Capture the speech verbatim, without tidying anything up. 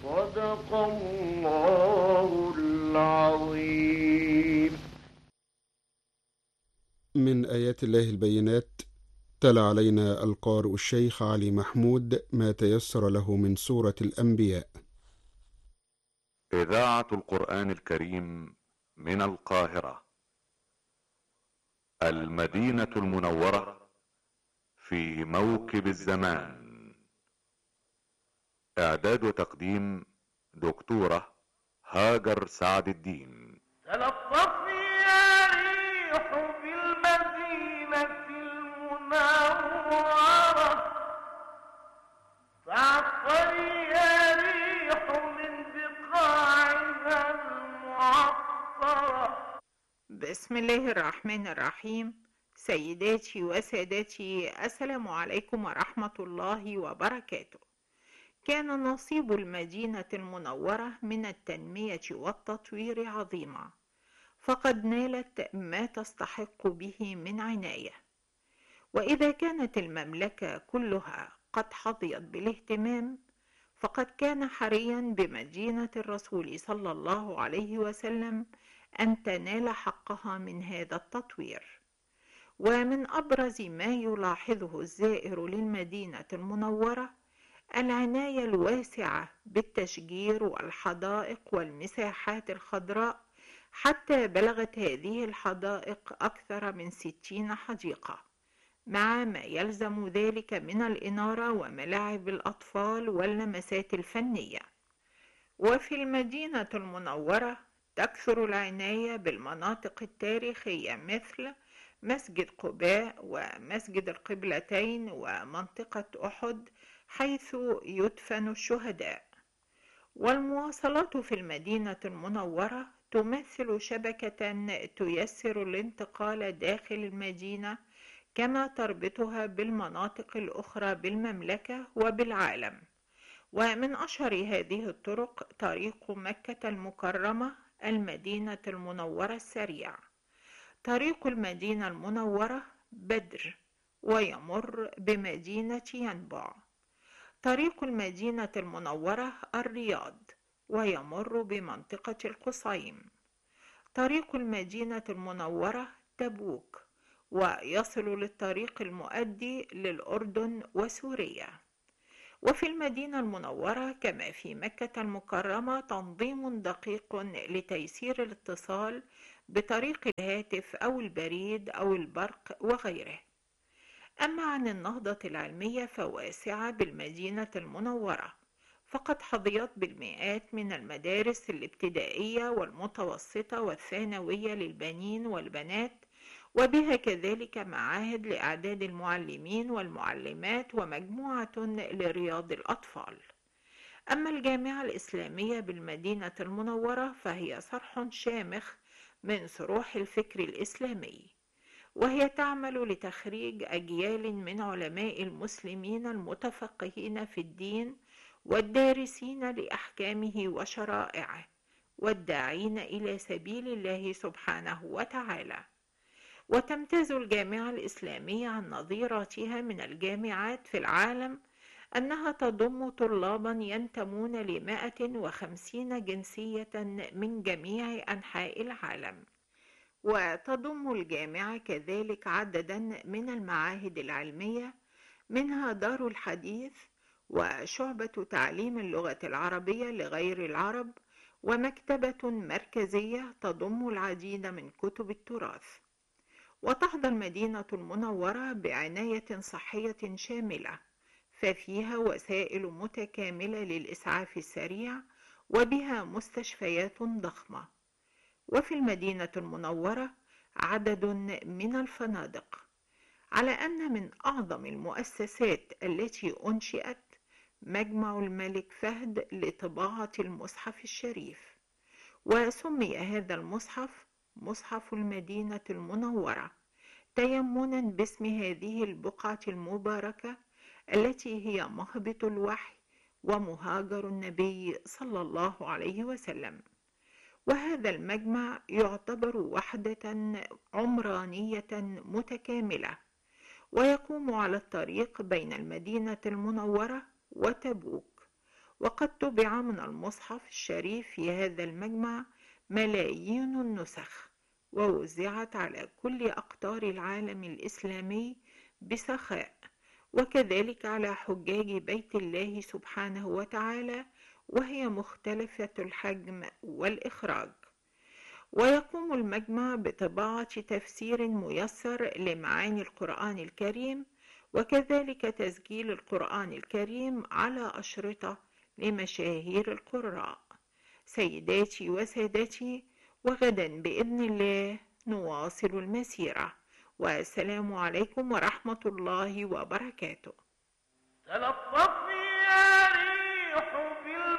صدق الله العظيم. من آيات الله البينات. تلا علينا القارئ الشيخ علي محمود ما تيسر له من سورة الأنبياء. إذاعة القرآن الكريم من القاهرة، المدينة المنورة، في موكب الزمان. إعداد وتقديم دكتورة هاجر سعد الدين. تلطفي يا ريح بالمدينة المنورة، فعطري يا ريح من بقاعها المعطرة. بسم الله الرحمن الرحيم. سيداتي وسادتي، السلام عليكم ورحمة الله وبركاته. كان نصيب المدينة المنورة من التنمية والتطوير عظيما، فقد نالت ما تستحق به من عناية. وإذا كانت المملكة كلها قد حظيت بالاهتمام، فقد كان حريا بمدينة الرسول صلى الله عليه وسلم أن تنال حقها من هذا التطوير. ومن أبرز ما يلاحظه الزائر للمدينة المنورة العناية الواسعة بالتشجير والحدائق والمساحات الخضراء، حتى بلغت هذه الحدائق أكثر من ستين حديقة، مع ما يلزم ذلك من الإنارة وملاعب الأطفال واللمسات الفنية. وفي المدينة المنورة تكثر العناية بالمناطق التاريخية مثل مسجد قباء ومسجد القبلتين ومنطقة أحد حيث يدفن الشهداء. والمواصلات في المدينة المنورة تمثل شبكة تيسر الانتقال داخل المدينة، كما تربطها بالمناطق الأخرى بالمملكة وبالعالم. ومن أشهر هذه الطرق طريق مكة المكرمة المدينة المنورة السريع. طريق المدينة المنورة بدر ويمر بمدينة ينبع. طريق المدينة المنورة الرياض ويمر بمنطقة القصيم. طريق المدينة المنورة تبوك ويصل للطريق المؤدي للأردن وسوريا. وفي المدينة المنورة كما في مكة المكرمة تنظيم دقيق لتيسير الاتصال بطريق الهاتف أو البريد أو البرق وغيره. أما عن النهضة العلمية فواسعة بالمدينة المنورة، فقد حظيت بالمئات من المدارس الابتدائية والمتوسطة والثانوية للبنين والبنات، وبها كذلك معاهد لإعداد المعلمين والمعلمات ومجموعة لرياض الأطفال. أما الجامعة الإسلامية بالمدينة المنورة فهي صرح شامخ من صروح الفكر الإسلامي، وهي تعمل لتخريج أجيال من علماء المسلمين المتفقهين في الدين والدارسين لأحكامه وشرائعه والداعين إلى سبيل الله سبحانه وتعالى. وتمتاز الجامعة الإسلامية عن نظيراتها من الجامعات في العالم أنها تضم طلابا ينتمون لمائة وخمسين جنسية من جميع أنحاء العالم. وتضم الجامعة كذلك عددا من المعاهد العلمية، منها دار الحديث وشعبة تعليم اللغة العربية لغير العرب، ومكتبة مركزية تضم العديد من كتب التراث. وتحظى المدينة المنورة بعناية صحية شاملة، ففيها وسائل متكاملة للإسعاف السريع وبها مستشفيات ضخمة. وفي المدينة المنورة عدد من الفنادق، على أن من أعظم المؤسسات التي أنشئت مجمع الملك فهد لطباعة المصحف الشريف، وسمي هذا المصحف مصحف المدينة المنورة تيمنا باسم هذه البقعة المباركة التي هي مهبط الوحي ومهاجر النبي صلى الله عليه وسلم. وهذا المجمع يعتبر وحدة عمرانية متكاملة، ويقوم على الطريق بين المدينة المنورة وتبوك، وقد طبع من المصحف الشريف في هذا المجمع ملايين النسخ، ووزعت على كل أقطار العالم الإسلامي بسخاء، وكذلك على حجاج بيت الله سبحانه وتعالى، وهي مختلفة الحجم والإخراج. ويقوم المجمع بطباعة تفسير ميسر لمعاني القرآن الكريم، وكذلك تسجيل القرآن الكريم على أشرطة لمشاهير القراء. سيداتي وسادتي، وغدا بإذن الله نواصل المسيرة، والسلام عليكم ورحمة الله وبركاته. تلطفي يا ريح